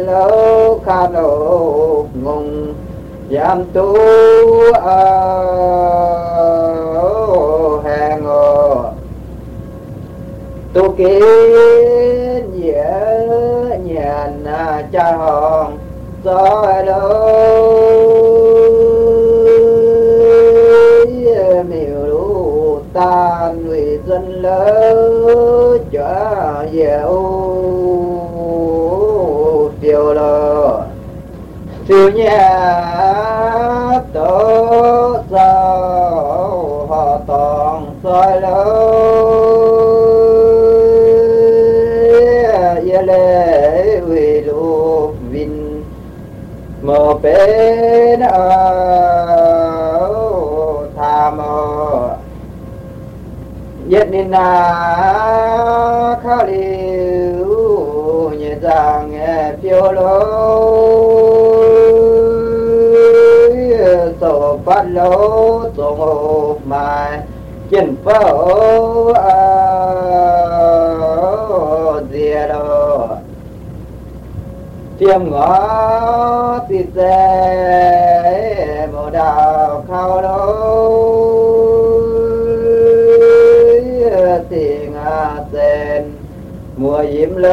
lâu kha nô ngùng giảm tu hàng ngô tu kiến nhớ nhàn cha hòn soi lối miêu đủ tan vì dân lớn cho dẻo tiêu lờ tiêu nhà tổ sao họ toàn soi lối lệ vì lu vinh mơ bên tham nhất nên khá liu nhẹ dàng nghe phiêu lối sổ phát lố sổ ngô mai chân phở dìa đồ tiêm ngõ tì xe mồ đào khao lối tình sen mùa diễm lớn